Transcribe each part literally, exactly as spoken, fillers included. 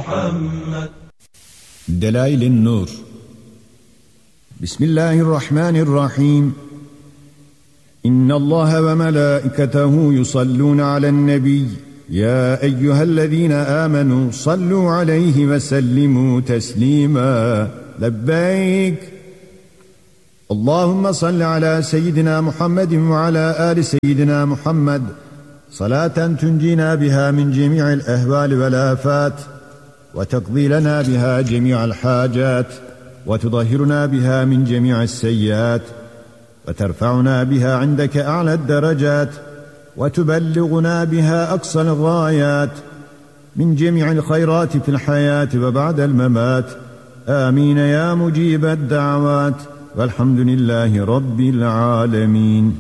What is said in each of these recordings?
محمد. دلائل النور. بسم الله الرحمن الرحيم. إن الله وملائكته يصلون على النبي يا أيها الذين آمنوا صلوا عليه وسلموا تسليما. لبيك اللهم صل على سيدنا محمد وعلى آل سيدنا محمد صلاة تنجينا بها من جميع الأهوال والآفات وتقضي لنا بها جميع الحاجات وتطهرنا بها من جميع السيئات وترفعنا بها عندك أعلى الدرجات وتبلغنا بها أقصى الغايات من جميع الخيرات في الحياة وبعد الممات. آمين يا مجيب الدعوات، والحمد لله رب العالمين.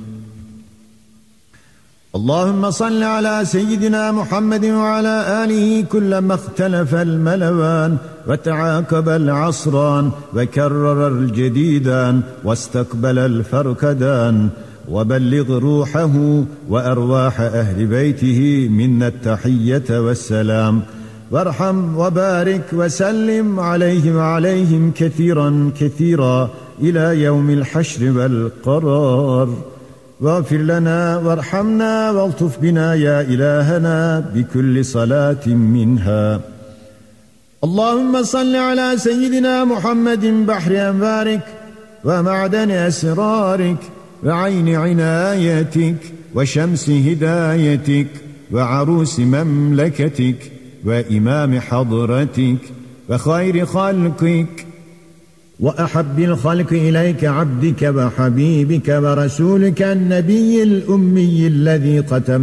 اللهم صل على سيدنا محمد وعلى آله كلما اختلف الملوان وتعاقب العصران وكرر الجديدان واستقبل الفركدان، وبلغ روحه وأرواح أهل بيته منا التحية والسلام، وارحم وبارك وسلم عليه وعليهم كثيرا كثيرا إلى يوم الحشر والقرار. واغفر لنا وارحمنا والطف بنا يا إلهنا بكل صلاة منها. اللهم صل على سيدنا محمد بحر أنوارك ومعدن أسرارك وعين عنايتك وشمس هدايتك وعروس مملكتك وإمام حضرتك وخير خلقك وأحب الخلق إليك عبدك وحبيبك ورسولك النبي الأمي الذي ختم